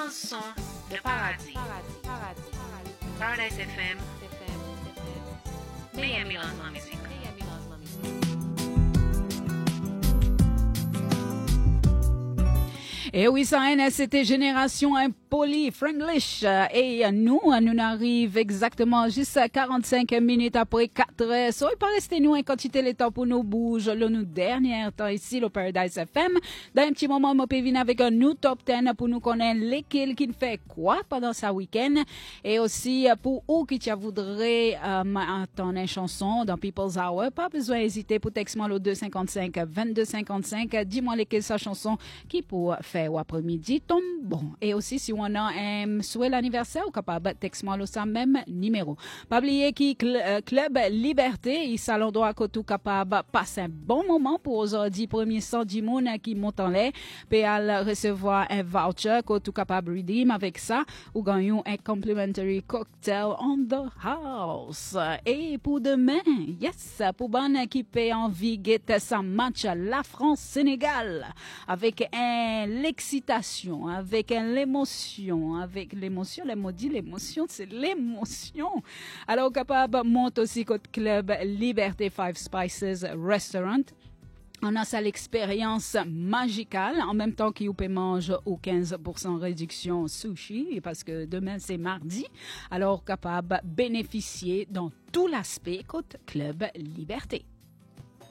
chanson de paradis. Paradise FM, Miami Lansman Music. Et oui, ça, c'était Génération Impoli, Franglish. Et nous arrivons exactement juste 45 minutes après 4 heures. So, il peut rester nous en quantité de temps pour nous bouger. Le nous dernier temps ici, le Paradise FM. Dans un petit moment, on peut venir avec un new top 10 pour nous connaître lesquels qui fait quoi pendant ce week-end. Et aussi, pour où qui voudrait entendre une chanson dans People's Hour, pas besoin d'hésiter pour texter-moi le 255-2255. Dis-moi lesquelles sa chanson qui pour faire ou après-midi tombe bon. Et aussi, si on a un souhait l'anniversaire, ou capable texte-moi le même numéro. Pas oublier qui Club Liberté, il salon droit que tout capable passer un bon moment pour aujourd'hui premier 110 monde qui monte en l'air, puis recevoir un voucher que tout capable redeem avec ça, ou gagnons un complimentary cocktail on the house. Et pour demain, yes, pour bonne équipe envie guetter sa match la France-Sénégal avec l'excitation, avec l'émotion, les maudits, l'émotion, c'est l'émotion. Alors, capable, monte aussi côté Club Liberté Five Spices Restaurant. On a ça l'expérience magicale, en même temps qu'il peut manger au 15% réduction sushi, parce que demain c'est mardi. Alors, capable bénéficier dans tout l'aspect côté Club Liberté.